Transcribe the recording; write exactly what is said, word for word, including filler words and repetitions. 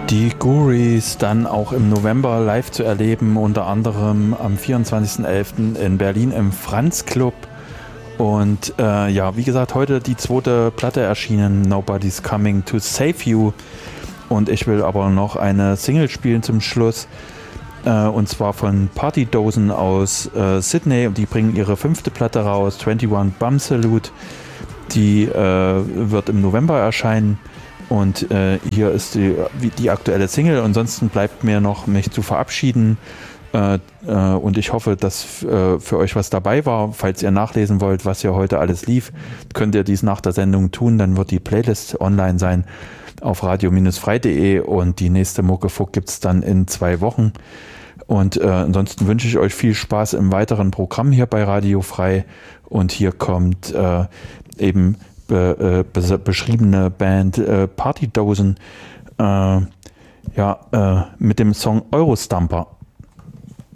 Die Gouries dann auch im November live zu erleben, unter anderem am vierundzwanzigsten elften in Berlin im Franz Club. Und äh, ja, wie gesagt, heute die zweite Platte erschienen, Nobody's Coming to Save You. Und ich will aber noch eine Single spielen zum Schluss. Äh, und zwar von Partydozen aus äh, Sydney. Die bringen ihre fünfte Platte raus, einundzwanzig Bum Salute. Die äh, wird im November erscheinen. Und äh, hier ist die, die aktuelle Single. Ansonsten bleibt mir noch, mich zu verabschieden. Äh, äh, und ich hoffe, dass äh, für euch was dabei war. Falls ihr nachlesen wollt, was hier heute alles lief, könnt ihr dies nach der Sendung tun. Dann wird die Playlist online sein auf radio frei punkt de und die nächste Muckefuck gibt es dann in zwei Wochen. Und äh, ansonsten wünsche ich euch viel Spaß im weiteren Programm hier bei Radio Frei. Und hier kommt äh, eben Be, äh, beschriebene Band äh, Partydozen äh, ja, äh, mit dem Song Eurostamper.